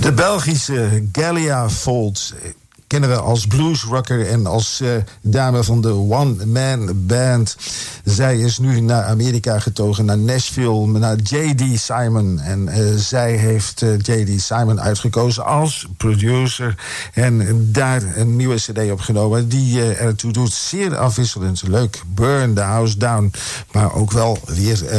De Belgische Galia Folt kennen we als bluesrocker en als dame van de one-man band. Zij is nu naar Amerika getogen, naar Nashville, naar J.D. Simon. En zij heeft J.D. Simon uitgekozen als producer. En daar een nieuwe cd opgenomen die ertoe doet. Zeer afwisselend, leuk. Burn the House Down. Maar ook wel weer